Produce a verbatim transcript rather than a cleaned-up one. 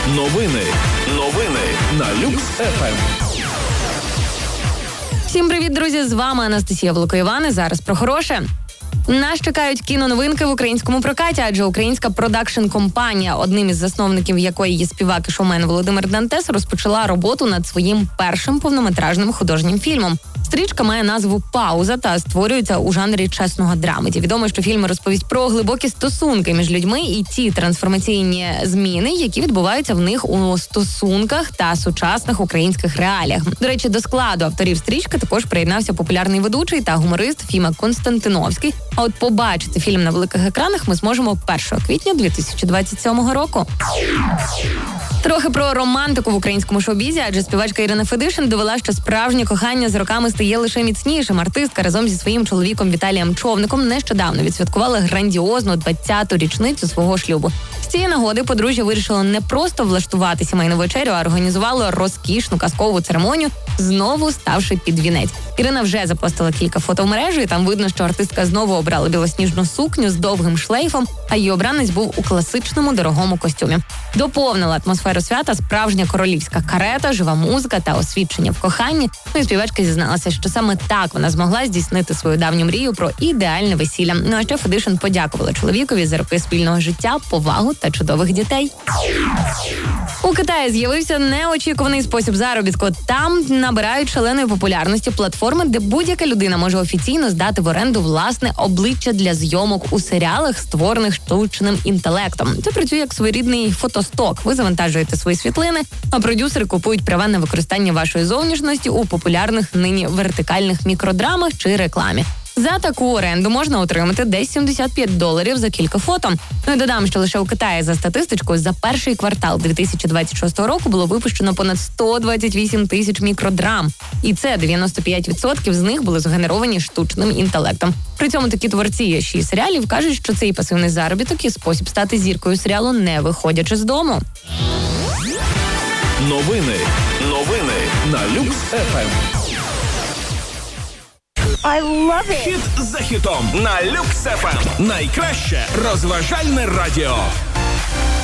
Новини. Новини на Люкс еф ем. Всім привіт, друзі! З вами Анастасія Волокоїван. Зараз про хороше. Нас чекають кіноновинки в українському прокаті, адже українська продакшн-компанія, одним із засновників якої є співак і шоумен Володимир Дантес, розпочала роботу над своїм першим повнометражним художнім фільмом. Стрічка має назву «Пауза» та створюється у жанрі чесного драмеді. Відомо, що фільм розповість про глибокі стосунки між людьми і ті трансформаційні зміни, які відбуваються в них у стосунках та сучасних українських реаліях. До речі, до складу авторів стрічки також приєднався популярний ведучий та гуморист Фіма Константиновський. А от побачити фільм на великих екранах ми зможемо першого квітня дві тисячі двадцять сьомого року. Трохи про романтику в українському шоу-бізі, адже співачка Ірина Федишин довела, що справжнє кохання з роками стає лише міцнішим. Артистка разом зі своїм чоловіком Віталієм Човником нещодавно відсвяткувала грандіозну двадцяту річницю свого шлюбу. З цієї нагоди подружжя вирішило не просто влаштувати сімейну вечерю, а організувало розкішну казкову церемонію, знову ставши під вінець. Ірина вже запостила кілька фото в мережу, і там видно, що артистка знову обрала білосніжну сукню з довгим шлейфом, а її обранець був у класичному дорогому костюмі. Доповнила атмосферу свята справжня королівська карета, жива музика та освідчення в коханні. Ну і співачка зізналася, що саме так вона змогла здійснити свою давню мрію про ідеальне весілля. Ну а ще Федишин подякувала чоловікові за роки спільного життя, повагу та чудових дітей. У Китаї з'явився неочікуваний спосіб заробітку. Там набирають шаленої популярності платформи, де будь-яка людина може офіційно здати в оренду власне обличчя для зйомок у серіалах, створених штучним інтелектом. Це працює як своєрідний фотосток. Ви завантажуєте свої світлини, а продюсери купують права на використання вашої зовнішності у популярних нині вертикальних мікродрамах чи рекламі. За таку оренду можна отримати десь сімдесят п'ять доларів за кілька фото. Ну і додам, що лише у Китаї за статистичкою за перший квартал дві тисячі двадцять шостого року було випущено понад сто двадцять вісім тисяч мікродрам. І це дев'яносто п'ять відсотків з них були згенеровані штучним інтелектом. При цьому такі творці ще й серіалів кажуть, що цей пасивний заробіток і спосіб стати зіркою серіалу, не виходячи з дому. Новини. Новини на Люкс еф ем. I love it. Хіт за хітом на Люкс еф ем. Найкраще розважальне радіо.